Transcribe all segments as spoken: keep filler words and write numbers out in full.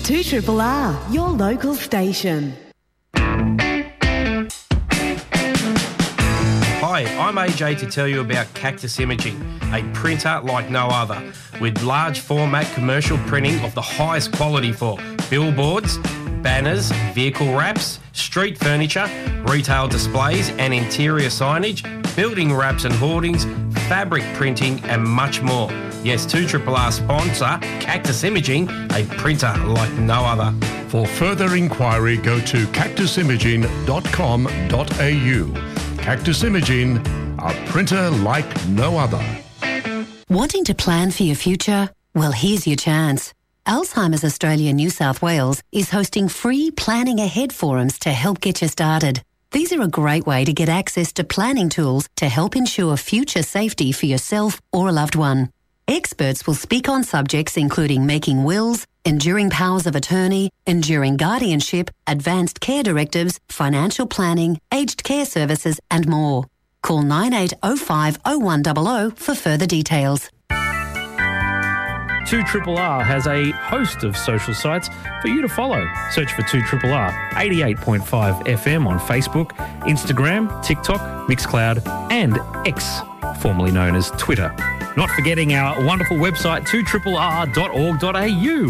two R R R, your local station. Hi, I'm A J to tell you about Cactus Imaging, a printer like no other, with large format commercial printing of the highest quality for billboards, banners, vehicle wraps, street furniture, retail displays and interior signage, building wraps and hoardings, fabric printing and much more. Yes, two R R R sponsor Cactus Imaging, a printer like no other. For further inquiry, go to cactus imaging dot com dot a u. Cactus Imaging, a printer like no other. Wanting to plan for your future? Well, here's your chance. Alzheimer's Australia New South Wales is hosting free Planning Ahead forums to help get you started. These are a great way to get access to planning tools to help ensure future safety for yourself or a loved one. Experts will speak on subjects including making wills, enduring powers of attorney, enduring guardianship, advanced care directives, financial planning, aged care services and more. Call nine eight oh five oh one hundred for further details. two R R R has a host of social sites for you to follow. Search for two R R R eighty-eight point five F M on Facebook, Instagram, TikTok, Mixcloud and X, formerly known as Twitter. Not forgetting our wonderful website two R R R dot org dot a u.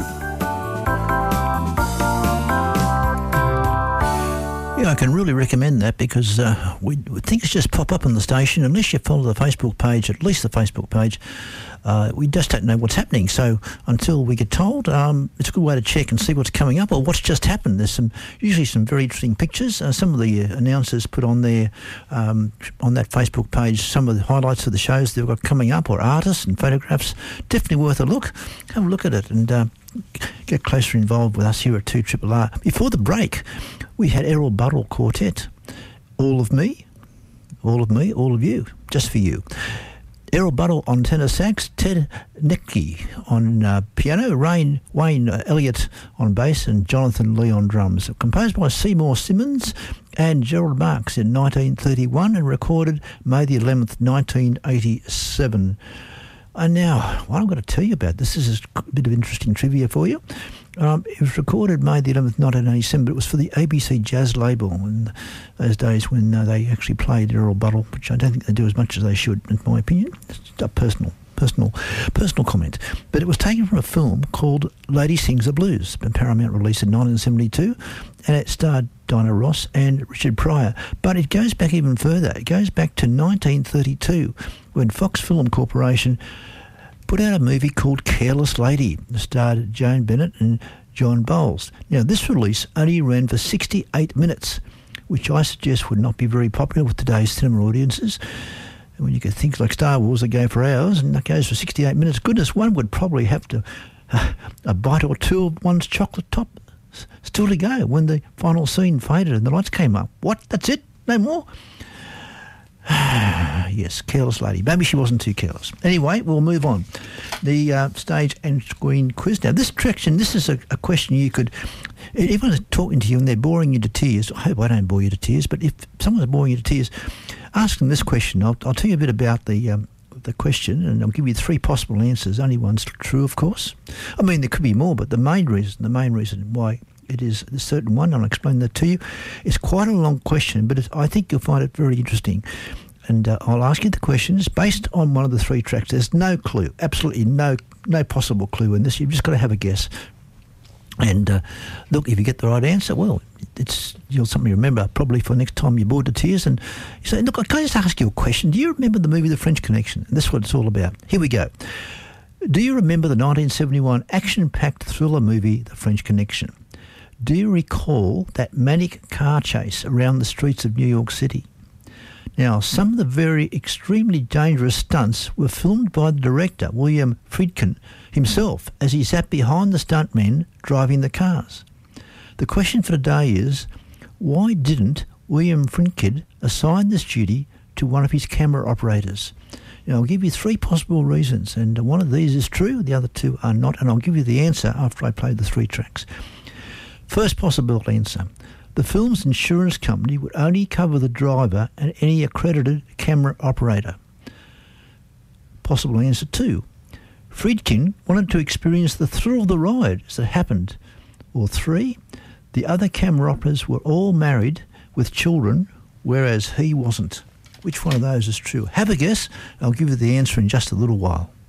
Yeah, I can really recommend that because uh, we, things just pop up on the station. Unless you follow the Facebook page, at least the Facebook page, uh, we just don't know what's happening. So until we get told, um, it's a good way to check and see what's coming up or what's just happened. There's some usually some very interesting pictures. Uh, some of the uh, announcers put on there um, on that Facebook page some of the highlights of the shows they've got coming up or artists and photographs. Definitely worth a look. Have a look at it and uh, get closer involved with us here at two R R R. Before the break, we had Errol Buddle Quartet, All of Me, All of Me, All of You, just for you. Errol Buddle on tenor sax, Ted Necke on uh, piano, Rain, Wayne uh, Elliott on bass and Jonathan Lee on drums. Composed by Seymour Simmons and Gerald Marks in nineteen thirty-one and recorded May the eleventh, nineteen eighty-seven. And now, what I'm going to tell you about, this is a bit of interesting trivia for you. Um, it was recorded May the eleventh, nineteen eighty-seven, but it was for the A B C Jazz label in those days when uh, they actually played Errol Buddle, which I don't think they do as much as they should, in my opinion. It's a personal, personal, personal comment. But it was taken from a film called Lady Sings the Blues, a Paramount release in nineteen seventy-two, and it starred Diana Ross and Richard Pryor. But it goes back even further. It goes back to nineteen thirty-two, when Fox Film Corporation put out a movie called Careless Lady. It starred Joan Bennett and John Bowles. Now, this release only ran for sixty-eight minutes, which I suggest would not be very popular with today's cinema audiences. And when you get things like Star Wars that go for hours, and that goes for sixty-eight minutes, goodness, one would probably have to uh, a bite or two of one's chocolate top still to go when the final scene faded and the lights came up. What? That's it? No more? Yes, Careless Lady. Maybe she wasn't too careless. Anyway, we'll move on. The uh, stage and screen quiz. Now, this traction, this is a, a question you could... If everyone's talking to you and they're boring you to tears, I hope I don't bore you to tears, but if someone's boring you to tears, ask them this question. I'll, I'll tell you a bit about the um, the question and I'll give you three possible answers. Only one's true, of course. I mean, there could be more, but the main reason, the main reason why it is a certain one, I'll explain that to you. It's quite a long question, but it's, I think you'll find it very interesting. And uh, I'll ask you the questions based on one of the three tracks. There's no clue, absolutely no no possible clue in this. You've just got to have a guess. And uh, look, if you get the right answer, well, it's you'll something to remember probably for next time you're bored to tears. And you say, look, can I just ask you a question? Do you remember the movie The French Connection? And this is what it's all about. Here we go. Do you remember the nineteen seventy-one action-packed thriller movie The French Connection? Do you recall that manic car chase around the streets of New York City? Now, some of the very extremely dangerous stunts were filmed by the director, William Friedkin, himself, as he sat behind the stuntmen driving the cars. The question for today is, why didn't William Friedkin assign this duty to one of his camera operators? Now, I'll give you three possible reasons, and one of these is true, the other two are not, and I'll give you the answer after I play the three tracks. First possible answer. The film's insurance company would only cover the driver and any accredited camera operator. Possible answer two. Friedkin wanted to experience the thrill of the ride as it happened Or three, the other camera operators were all married with children, whereas he wasn't. Which one of those is true? Have a guess. I'll give you the answer in just a little while.